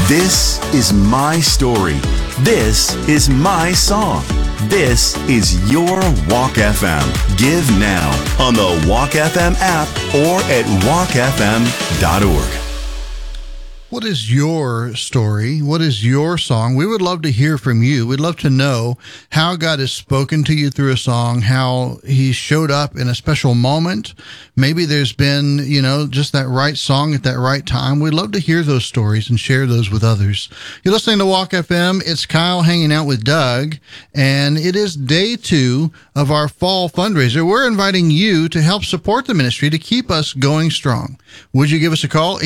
This is my story. This is my song. This is your Walk FM. Give now on the Walk FM app or at walkfm.org. What is your story? What is your song? We would love to hear from you. We'd love to know how God has spoken to you through a song, how he showed up in a special moment. Maybe there's been, just that right song at that right time. We'd love to hear those stories and share those with others. You're listening to Walk FM. It's Kyle hanging out with Doug, and it is day 2 of our fall fundraiser. We're inviting you to help support the ministry to keep us going strong. Would you give us a call?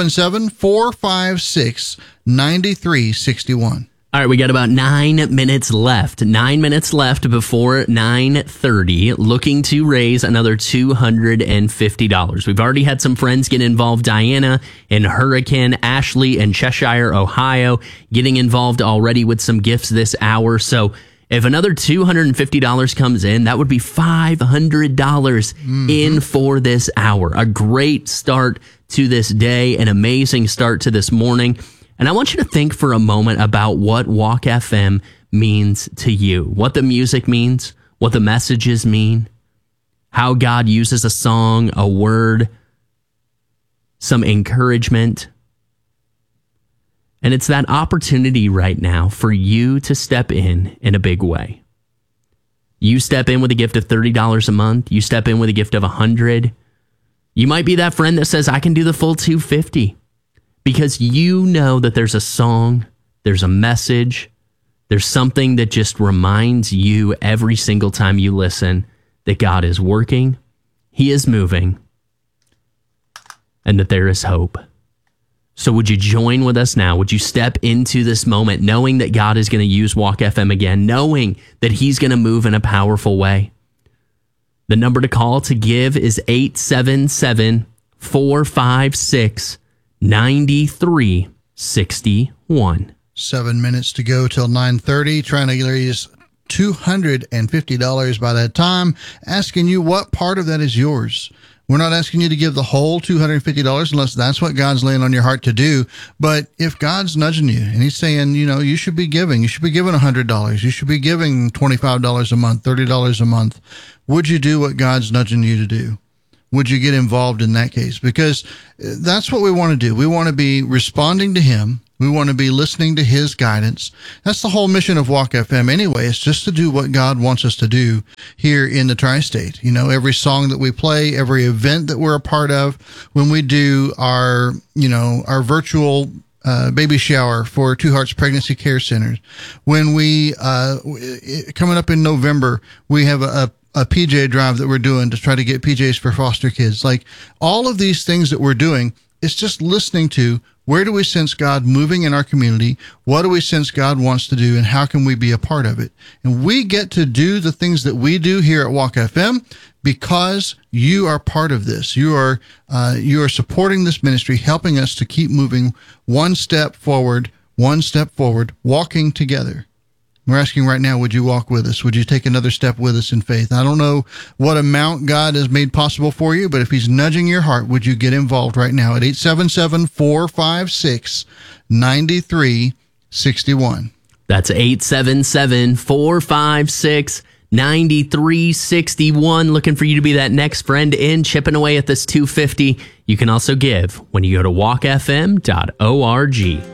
877-456-9361. All right, we got about 9 minutes left. 9 minutes left before 9:30. Looking to raise another $250. We've already had some friends get involved. Diana in Hurricane, Ashley in Cheshire, Ohio, getting involved already with some gifts this hour. So if another $250 comes in, that would be $500 in for this hour. A great start to this day, an amazing start to this morning. And I want you to think for a moment about what Walk FM means to you, what the music means, what the messages mean, how God uses a song, a word, some encouragement. And it's that opportunity right now for you to step in a big way. You step in with a gift of $30 a month. You step in with a gift of $100. You might be that friend that says, I can do the full $250. Because you know that there's a song, there's a message, there's something that just reminds you every single time you listen that God is working, he is moving, and that there is hope. So would you join with us now? Would you step into this moment knowing that God is going to use Walk FM again, knowing that he's going to move in a powerful way? The number to call to give is 877-456-9361. 7 minutes to go till 9:30. Trying to raise $250 by that time. Asking you what part of that is yours. We're not asking you to give the whole $250 unless that's what God's laying on your heart to do. But if God's nudging you and he's saying, you should be giving. You should be giving $100. You should be giving $25 a month, $30 a month. Would you do what God's nudging you to do? Would you get involved in that case? Because that's what we want to do. We want to be responding to him. We want to be listening to his guidance. That's the whole mission of Walk FM anyway. It's just to do what God wants us to do here in the tri-state. Every song that we play, every event that we're a part of, when we do our virtual baby shower for Two Hearts Pregnancy Care Centers, when we, coming up in November, we have a PJ drive that we're doing to try to get PJs for foster kids. Like all of these things that we're doing, it's just listening to where do we sense God moving in our community? What do we sense God wants to do? And how can we be a part of it? And we get to do the things that we do here at Walk FM because you are part of this. You are supporting this ministry, helping us to keep moving one step forward, walking together. We're asking right now, would you walk with us? Would you take another step with us in faith? I don't know what amount God has made possible for you, but if he's nudging your heart, would you get involved right now at 877-456-9361? That's 877-456-9361. Looking for you to be that next friend in, chipping away at this $250. You can also give when you go to walkfm.org.